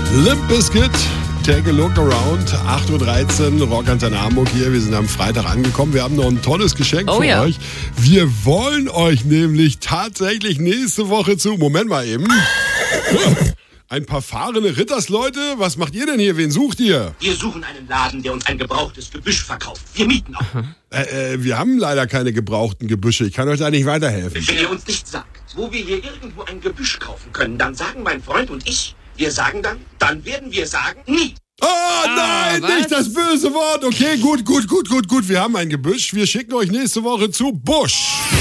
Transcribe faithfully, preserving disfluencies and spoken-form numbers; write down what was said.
Limp Bizkit, Take a Look Around, acht Uhr dreizehn, Rockantenne Hamburg hier. Wir sind am Freitag angekommen. Wir haben noch ein tolles Geschenk oh, für ja. euch. Wir wollen euch nämlich tatsächlich nächste Woche zu... Moment mal eben. Ein paar fahrende Rittersleute. Was macht ihr denn hier? Wen sucht ihr? Wir suchen einen Laden, der uns ein gebrauchtes Gebüsch verkauft. Wir mieten auch. Äh, äh, wir haben leider keine gebrauchten Gebüsche. Ich kann euch da nicht weiterhelfen. Wenn ihr uns nicht sagt, wo wir hier irgendwo ein Gebüsch kaufen können, dann sagen mein Freund und ich, wir sagen dann, dann werden wir sagen, nie. Oh nein, Ah, nicht das böse Wort. Okay, gut, gut, gut, gut, gut. Wir haben ein Gebüsch. Wir schicken euch nächste Woche zu Busch.